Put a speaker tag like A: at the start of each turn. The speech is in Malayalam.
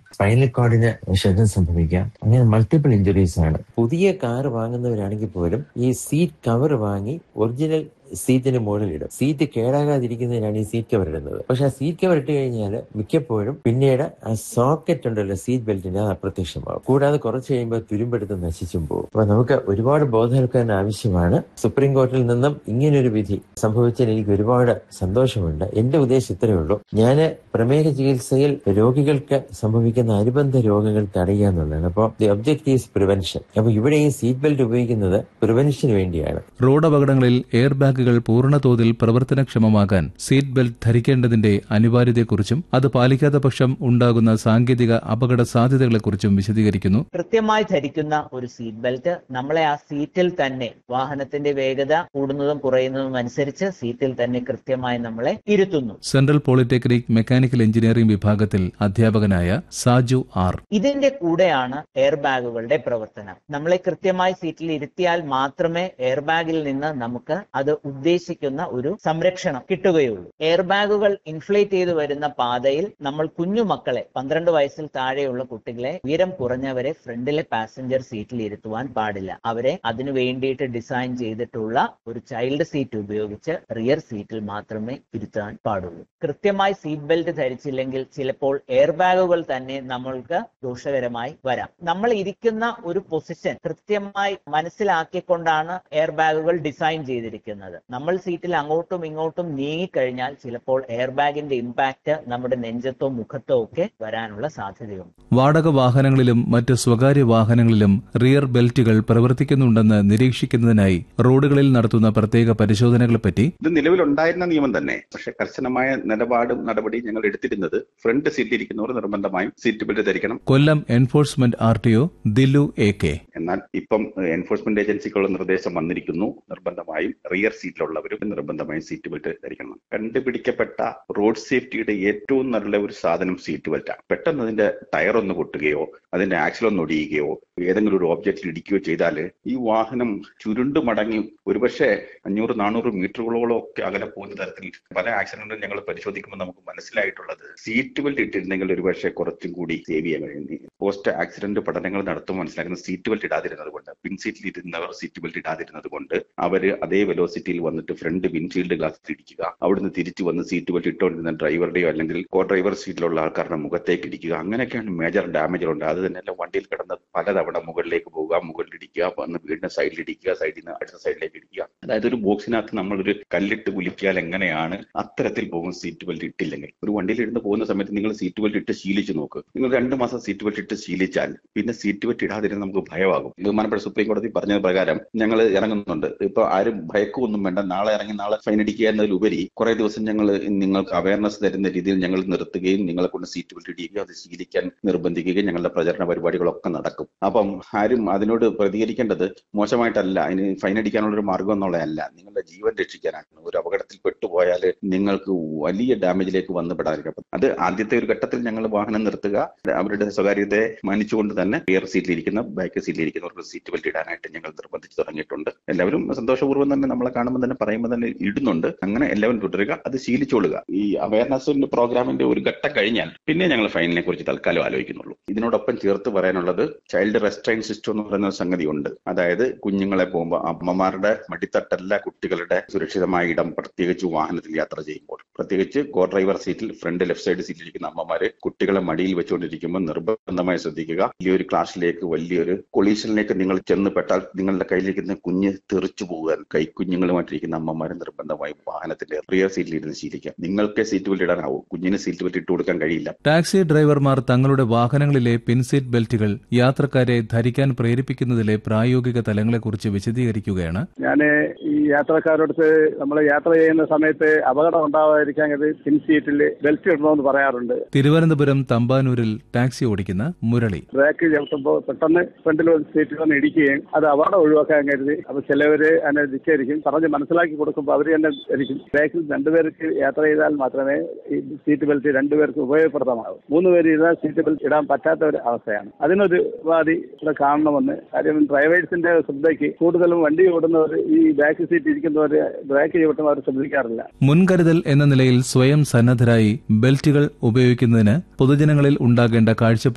A: സ്പൈനൽ കോഡിന് ക്ഷതം സംഭവിക്കാം. അങ്ങനെ മൾട്ടിപ്പിൾ ഇഞ്ചുറീസ് ആണ്. പുതിയ കാർ വാങ്ങുന്നവരാണെങ്കിൽ പോലും ഈ സീറ്റ് കവർ വാങ്ങി ഒറിജിനൽ സീറ്റിന് മുകളിലിടും. സീറ്റ് കേടാകാതിരിക്കുന്നതിനാണ് ഈ സീറ്റ് കവർ ഇടുന്നത്. പക്ഷെ ആ സീറ്റ് കവർ ഇട്ട് കഴിഞ്ഞാൽ മിക്കപ്പോഴും പിന്നീട് ആ സോക്കറ്റ് ഉണ്ടല്ലോ സീറ്റ് ബെൽറ്റിന് അത് അപ്രത്യക്ഷമാകും. കൂടാതെ കുറച്ച് കഴിയുമ്പോൾ തുരുമ്പെടുത്ത് നശിച്ചും പോകും. അപ്പൊ നമുക്ക് ഒരുപാട് ബോധവൽക്കരണം ആവശ്യമാണ്. സുപ്രീം കോടതിയിൽ നിന്നും ഇങ്ങനൊരു വിധി സംഭവിച്ചതിൽ എനിക്ക് ഒരുപാട് സന്തോഷമുണ്ട്. എന്റെ ഉദ്ദേശം ഇത്രയേ ഉള്ളൂ. ഞാൻ പ്രമേഹ ചികിത്സയിൽ രോഗികൾക്ക് സംഭവിക്കുന്ന അനുബന്ധ രോഗങ്ങൾ തടയുക എന്നുള്ളതാണ്. അപ്പോൾ ദി ഒബ്ജക്റ്റ് ഈസ് പ്രിവെൻഷൻ. അപ്പൊ ഇവിടെ ഈ സീറ്റ് ബെൽറ്റ് ഉപയോഗിക്കുന്നത് പ്രിവെൻഷന് വേണ്ടിയാണ്.
B: റോഡ് അപകടങ്ങളിൽ എയർ ബാഗുകൾ പൂർണ്ണതോതിൽ പ്രവർത്തനക്ഷമമാകാൻ സീറ്റ് ബെൽറ്റ് ധരിക്കേണ്ടതിന്റെ അനിവാര്യതയെക്കുറിച്ചും അത് പാലിക്കാത്ത പക്ഷം ഉണ്ടാകുന്ന സാങ്കേതിക അപകട സാധ്യതകളെക്കുറിച്ചും വിശദീകരിക്കുന്നു.
C: കൃത്യമായി ധരിക്കുന്ന ഒരു സീറ്റ് ബെൽറ്റ് നമ്മളെ ആ സീറ്റിൽ തന്നെ വാഹനത്തിന്റെ വേഗത കൂടുന്നതും കുറയുന്നതും അനുസരിച്ച് സീറ്റിൽ തന്നെ കൃത്യമായി നമ്മളെ ഇരുത്തുന്നു.
B: സെൻട്രൽ പോളിടെക്നിക് മെക്കാനിക്കൽ എഞ്ചിനീയറിംഗ് വിഭാഗത്തിൽ അധ്യാപകനായ സാജു ആർ.
C: ഇതിന്റെ കൂടെയാണ് എയർ ബാഗുകളുടെ പ്രവർത്തനം. നമ്മളെ കൃത്യമായി സീറ്റിൽ ഇരുത്തിയാൽ മാത്രമേ എയർ ബാഗിൽ നിന്ന് നമുക്ക് അത് ഉദ്ദേശിക്കുന്ന ഒരു സംരക്ഷണം കിട്ടുകയുള്ളൂ. എയർ ബാഗുകൾ ഇൻഫ്ലേറ്റ് ചെയ്തു വരുന്ന പാതയിൽ നമ്മൾ കുഞ്ഞുമക്കളെ 12 വയസ്സിൽ താഴെയുള്ള കുട്ടികളെ ഉയരം കുറഞ്ഞവരെ ഫ്രണ്ടിലെ പാസഞ്ചർ സീറ്റിൽ ഇരുത്തുവാൻ പാടില്ല. അവരെ അതിനു വേണ്ടിയിട്ട് ഡിസൈൻ ചെയ്തിട്ടുള്ള ഒരു ചൈൽഡ് സീറ്റ് ഉപയോഗിച്ച് റിയർ സീറ്റിൽ മാത്രമേ ഇരുത്താൻ പാടുള്ളൂ. കൃത്യമായി സീറ്റ് ബെൽറ്റ് ധരിച്ചില്ലെങ്കിൽ ചിലപ്പോൾ എയർ ബാഗുകൾ തന്നെ നമ്മൾക്ക് ദോഷകരമായി വരാം. നമ്മൾ ഇരിക്കുന്ന ഒരു പൊസിഷൻ കൃത്യമായി മനസ്സിലാക്കിക്കൊണ്ടാണ് എയർ ബാഗുകൾ ഡിസൈൻ ചെയ്തിരിക്കുന്നത്. നമ്മൾ സീറ്റിൽ അങ്ങോട്ടും ഇങ്ങോട്ടും നീങ്ങിക്കഴിഞ്ഞാൽ ചിലപ്പോൾ എയർ ബാഗിന്റെ ഇമ്പാക്ട് നമ്മുടെ നെഞ്ചത്തോ മുഖത്തോ ഒക്കെ വരാനുള്ള സാധ്യതയുണ്ട്.
B: വാടക വാഹനങ്ങളിലും മറ്റ് സ്വകാര്യ വാഹനങ്ങളിലും റിയർ ബെൽറ്റുകൾ പ്രവർത്തിക്കുന്നുണ്ടെന്ന് നിരീക്ഷിക്കുന്നതിനായി റോഡുകളിൽ നടത്തുന്ന പ്രത്യേക പരിശോധനകളെപ്പറ്റി
D: ഇത് നിലവിലുണ്ടായിരുന്ന നിയമം തന്നെ. പക്ഷേ കർശനമായ നിലപാടും നടപടിയും ഞങ്ങൾ എടുത്തിരുന്നത് ഫ്രണ്ട് സീറ്റിൽ ഇരിക്കുന്നവർ നിർബന്ധമായും സീറ്റ് ബെൽറ്റ് ധരിക്കണം.
B: കൊല്ലം എൻഫോഴ്സ്മെന്റ് RTO ദില്ലു AK.
D: എന്നാൽ ഇപ്പം എൻഫോഴ്സ്മെന്റ് ഏജൻസിക്കുള്ള നിർദ്ദേശം വന്നിരിക്കുന്നു, നിർബന്ധമായും റിയർ സീറ്റിലുള്ളവരും നിർബന്ധമായും സീറ്റ് ബെൽറ്റ് ധരിക്കണം. കണ്ടുപിടിക്കപ്പെട്ട റോഡ് സേഫ്റ്റിയുടെ ഏറ്റവും നല്ല ഒരു സാധനം സീറ്റ് ബെൽറ്റാണ്. പെട്ടെന്ന് അതിന്റെ ടയർ ഒന്ന് പൊട്ടുകയോ അതിന്റെ ആക്സിൽ ഒന്ന് ഒടിയുകയോ ഏതെങ്കിലും ഒരു ഓബ്ജക്റ്റിൽ ഇടിക്കുകയോ ചെയ്താൽ ഈ വാഹനം ചുരുണ്ടു മടങ്ങി ഒരുപക്ഷെ 500-400 മീറ്ററുകളോളം ഒക്കെ അകലെ പോകുന്ന തരത്തിൽ പല ആക്സിഡന്റും ഞങ്ങൾ പരിശോധിക്കുമ്പോൾ നമുക്ക് മനസ്സിലായിട്ടുള്ളത് സീറ്റ് ബെൽറ്റ് ഇട്ടിരുന്നെങ്കിൽ ഒരുപക്ഷെ കുറച്ചും കൂടി സേവ് ചെയ്യാൻ കഴിയും. പോസ്റ്റ് ആക്സിഡന്റ് പഠനങ്ങൾ നടത്തുമ്പോൾ മനസ്സിലാക്കുന്ന സീറ്റ് ബെൽറ്റ് ഇടാതിരുന്നത് കൊണ്ട്, പിൻസീറ്റിൽ ഇരുന്നവർ സീറ്റ് ബെൽറ്റ് ഇടാതിരുന്നത് കൊണ്ട് അവര് അതേ വെലോസിറ്റിയിൽ വന്നിട്ട് ഫ്രണ്ട് വിൻഷീൽഡ് ഗ്ലാസിൽ ഇടിക്കുക, അവിടുന്ന് തിരിച്ചു വന്ന് സീറ്റ് ബെൽറ്റ് ഇട്ടുകൊണ്ടിരുന്ന ഡ്രൈവറുടെയോ അല്ലെങ്കിൽ കോ ഡ്രൈവർ സീറ്റിലുള്ള ആൾക്കാരുടെ മുഖത്തേക്ക് ഇടിക്കുക. അങ്ങനെയൊക്കെയാണ് മേജർ ഡാമേജുകളുണ്ട്. അത് തന്നെയല്ല വണ്ടിയിൽ കിടന്ന് പലതവണ മുകളിലേക്ക് പോവുക, മുകളിൽ ഇടിക്കുക, വന്ന് വീടിന്റെ സൈഡിൽ ഇടിക്കുക, സൈഡിൽ നിന്ന് അടുത്ത സൈഡിലേക്ക് ഇടിക്കുക. അതായത് ഒരു ബോക്സിനകത്ത് നമ്മളൊരു കല്ലിട്ട് കുലിക്കിയാൽ എങ്ങനെയാണ് അത്തരത്തിൽ പോകും സീറ്റ് ബെൽറ്റ് ഇട്ടില്ലെങ്കിൽ. ഒരു വണ്ടിയിൽ ഇരുന്ന് പോകുന്ന സമയത്ത് നിങ്ങൾ സീറ്റ് ബെൽറ്റ് ഇട്ട് ശീലിച്ചു നോക്ക്. നിങ്ങൾ 2 മാസം സീറ്റ് ബെൽറ്റ് ഇട്ട് ശീലിച്ചാൽ പിന്നെ സീറ്റ് ബെൽറ്റ് ഇടാതിരുന്ന് നമുക്ക് ഭയമാകും. ബഹുമാനപ്പെട്ട സുപ്രീം കോടതി പറഞ്ഞത് പ്രകാരം ഞങ്ങൾ ഇറങ്ങുന്നുണ്ട്. ഇപ്പൊ ആരും ഭയക്കൊന്നും വേണ്ട, നാളെ ഇറങ്ങി നാളെ ഫൈൻ അടിക്കുക എന്നതിലുപരി കുറെ ദിവസം ഞങ്ങൾ നിങ്ങൾക്ക് അവയർനെസ് തരുന്ന രീതിയിൽ ഞങ്ങൾ നിർത്തുകയും നിങ്ങളെ കൊണ്ട് സീറ്റ് ബെൽറ്റ് ഇടിക്കുകയും അത് ശീലിക്കാൻ നിർബന്ധിക്കുകയും ഞങ്ങളുടെ പ്രചരണ പരിപാടികളൊക്കെ നടക്കും. അപ്പം ആരും അതിനോട് പ്രതികരിക്കേണ്ടത് മോശമായിട്ടല്ല, അതിന് ഫൈൻ അടിക്കാനുള്ളൊരു മാർഗം എന്നുള്ളതല്ല, നിങ്ങളുടെ ജീവൻ രക്ഷിക്കാനാണ്. ഒരു അപകടത്തിൽ പെട്ടുപോയാൽ നിങ്ങൾക്ക് വലിയ ഡാമേജിലേക്ക് വന്ന് പെടാതിരിക്കും. അത് ആദ്യത്തെ ഒരു ഘട്ടത്തിൽ ഞങ്ങൾ വാഹനം നിർത്തുക, അവരുടെ സ്വകാര്യതയെ മാനിച്ചുകൊണ്ട് തന്നെ റിയർ സീറ്റിലിരിക്കുന്ന ബാക്ക് സീറ്റിലിരിക്കുന്നവർക്ക് സീറ്റ് ബെൽറ്റ് ഇടാനായിട്ട് ഞങ്ങൾ നിർബന്ധിച്ചു തുടങ്ങിയിട്ടുണ്ട്. എല്ലാവരും സന്തോഷപൂർവ്വം തന്നെ നമ്മളെ കാണുമ്പോൾ തന്നെ പറയുമ്പോൾ തന്നെ ഇടുന്നുണ്ട്. അങ്ങനെ എല്ലാവരും തുടരുക, അത് ശീലിച്ചോളുക. ഈ അവയർനെസ് പ്രോഗ്രാമിന്റെ ഒരു ഘട്ടം കഴിഞ്ഞാൽ പിന്നെ ഞങ്ങൾ ഫൈനിനെ കുറിച്ച് തൽക്കാലം ആലോചിക്കുന്നുള്ളൂ. ഇതിനോടൊപ്പം ചേർത്ത് പറയാനുള്ളത് ചൈൽഡ് റെസ്ട്രെയിൻ സിസ്റ്റം എന്ന് പറയുന്ന സംഗതി ഉണ്ട്. അതായത് കുഞ്ഞുങ്ങളെ പോകുമ്പോൾ അമ്മമാരുടെ മടിത്തട്ടല്ല കുട്ടികളുടെ സുരക്ഷിതമായ ഇടം, പ്രത്യേകിച്ച് വാഹനത്തിൽ യാത്ര ചെയ്യുമ്പോൾ. പ്രത്യേകിച്ച് കോ ഡ്രൈവർ സീറ്റിൽ ഫ്രണ്ട് ലെഫ്റ്റ് സൈഡ് സീറ്റിലിരിക്കുന്ന അമ്മമാര് കുട്ടികളെ മടിയിൽ വെച്ചുകൊണ്ടിരിക്കുമ്പോൾ നിർബന്ധമായി ശ്രദ്ധിക്കുക. വലിയൊരു ക്ലാഷിലേക്ക്, വലിയൊരു കൊളീഷനിലേക്ക് നിങ്ങൾ ചെന്ന് പെട്ടാൽ നിങ്ങളുടെ കയ്യിലിരിക്കുന്ന കുഞ്ഞ് തെറിച്ചു പോകാൻ കൈക്കുഞ്ഞുങ്ങളുമായിട്ടിരിക്കുന്ന അമ്മമാരെ നിർബന്ധമായി വാഹനത്തിന്റെ റിയർ സീറ്റിൽ ഇരുന്ന് ശീലിക്കാം. നിങ്ങൾക്ക് സീറ്റ് ബെൽറ്റ് ഇടാനാവും, കുഞ്ഞിന് സീറ്റ് ബെൽറ്റ് ഇട്ട് കൊടുക്കാൻ കഴിയില്ല.
B: ടാക്സി ഡ്രൈവർമാർ തങ്ങളുടെ വാഹനങ്ങളിലെ പിൻസീറ്റ് ബെൽറ്റുകൾ യാത്രക്കാരെ ധരിക്കാൻ പ്രേരിപ്പിക്കുന്നതിലെ പ്രായോഗിക തലങ്ങളെക്കുറിച്ച് വിശദീകരിക്കുകയാണ്.
E: ഞാൻ ഈ യാത്രക്കാരോടത്ത് നമ്മൾ യാത്ര ചെയ്യുന്ന സമയത്ത് അപകടം ഉണ്ടാവാതിരിക്കാൻ പിൻസീറ്റിൽ ബെൽറ്റ് ഇടണമെന്ന് പറയാറുണ്ട്.
B: തിരുവനന്തപുരം തമ്പാനൂരിൽ ടാക്സി ഓടിക്കുന്ന മുരളി
E: ബ്രേക്ക് ചവിട്ടുമ്പോൾ പെട്ടെന്ന് ഫ്രണ്ടിൽ സീറ്റിൽ വന്ന് ഇടിക്കുകയും അത് അപകടം ഒഴിവാക്കാൻ കരുതി അപ്പൊ ചിലവര് അതിനെ ധിക്കരിക്കും. പറഞ്ഞ് മനസ്സിലാക്കി കൊടുക്കുമ്പോൾ അവർ തന്നെ ധരിക്കും. ബ്രേക്കിൽ 2 പേർക്ക് യാത്ര ചെയ്താൽ മാത്രമേ ഈ സീറ്റ് ബെൽറ്റ് 2 പേർക്ക് ഉപയോഗപ്രദമാകും. 3 പേര് ചെയ്താൽ സീറ്റ് ബെൽറ്റ് ഇടാൻ പറ്റാത്ത ഒരു അവസ്ഥയാണ്. അതിനൊരു ഉപാധി ഇവിടെ കാണണമെന്ന്. കാര്യം ഡ്രൈവേഴ്സിന്റെ ശ്രദ്ധയ്ക്ക് കൂടുതലും വണ്ടി ഓടുന്നവർ ഈ ബാക്ക് സീറ്റ് ഇരിക്കുന്നവർ ബ്രേക്ക് ചവിട്ടുന്നവർ ശ്രദ്ധിക്കാറില്ല.
B: മുൻകരുതൽ എന്ന നിലയിൽ സ്വയം സന്നദ്ധരായി ബെൽറ്റുകൾ ഉപയോഗിക്കുന്നതിന് പൊതുജനങ്ങളിൽ ഉണ്ടാകേണ്ട കാഴ്ചപ്പാട്